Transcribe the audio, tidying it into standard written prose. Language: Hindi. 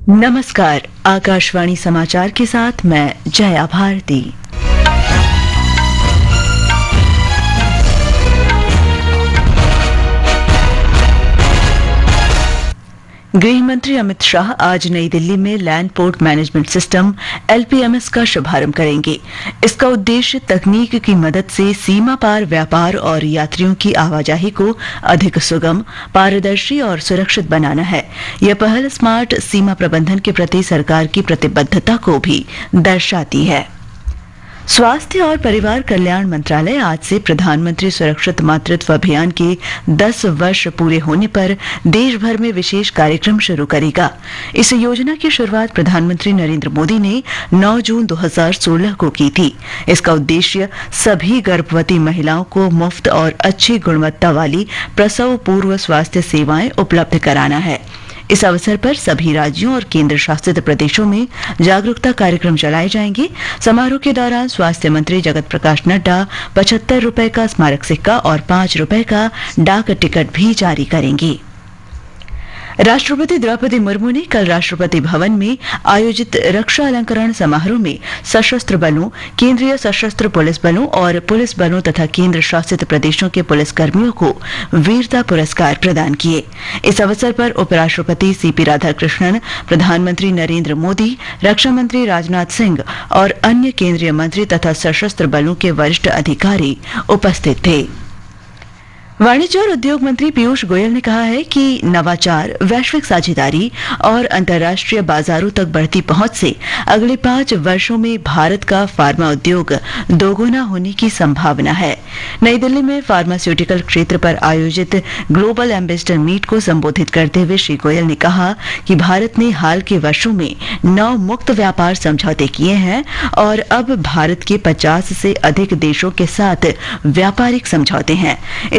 नमस्कार। आकाशवाणी समाचार के साथ मैं जया भारती। गृह मंत्री अमित शाह आज नई दिल्ली में लैंड पोर्ट मैनेजमेंट सिस्टम एलपीएमएस का शुभारंभ करेंगे। इसका उद्देश्य तकनीक की मदद से सीमा पार व्यापार और यात्रियों की आवाजाही को अधिक सुगम, पारदर्शी और सुरक्षित बनाना है। यह पहल स्मार्ट सीमा प्रबंधन के प्रति सरकार की प्रतिबद्धता को भी दर्शाती है। स्वास्थ्य और परिवार कल्याण मंत्रालय आज से प्रधानमंत्री सुरक्षित मातृत्व अभियान के 10 वर्ष पूरे होने पर देश भर में विशेष कार्यक्रम शुरू करेगा। इस योजना की शुरुआत प्रधानमंत्री नरेंद्र मोदी ने 9 जून 2016 को की थी। इसका उद्देश्य सभी गर्भवती महिलाओं को मुफ्त और अच्छी गुणवत्ता वाली प्रसव पूर्व स्वास्थ्य सेवाएं उपलब्ध कराना है। इस अवसर पर सभी राज्यों और केंद्र शासित प्रदेशों में जागरूकता कार्यक्रम चलाए जाएंगे। समारोह के दौरान स्वास्थ्य मंत्री जगत प्रकाश नड्डा 75 रुपए का स्मारक सिक्का और 5 रुपए का डाक टिकट भी जारी करेंगे। राष्ट्रपति द्रौपदी मुर्मू ने कल राष्ट्रपति भवन में आयोजित रक्षा अलंकरण समारोह में सशस्त्र बलों, केंद्रीय सशस्त्र पुलिस बलों और पुलिस बलों तथा केंद्र शासित प्रदेशों के पुलिसकर्मियों को वीरता पुरस्कार प्रदान किए। इस अवसर पर उपराष्ट्रपति सीपी राधाकृष्णन, प्रधानमंत्री नरेंद्र मोदी, रक्षा मंत्री राजनाथ सिंह और अन्य केंद्रीय मंत्री तथा सशस्त्र बलों के वरिष्ठ अधिकारी उपस्थित थे। वाणिज्य और उद्योग मंत्री पीयूष गोयल ने कहा है कि नवाचार, वैश्विक साझेदारी और अंतर्राष्ट्रीय बाजारों तक बढ़ती पहुंच से अगले 5 वर्षों में भारत का फार्मा उद्योग दोगुना होने की संभावना है। नई दिल्ली में फार्मास्यूटिकल क्षेत्र पर आयोजित ग्लोबल एम्बेसडर मीट को संबोधित करते हुए श्री गोयल ने कहा कि भारत ने हाल के वर्षों में 9 मुक्त व्यापार समझौते किए हैं और अब भारत के 50 से अधिक देशों के साथ व्यापारिक समझौते हैं।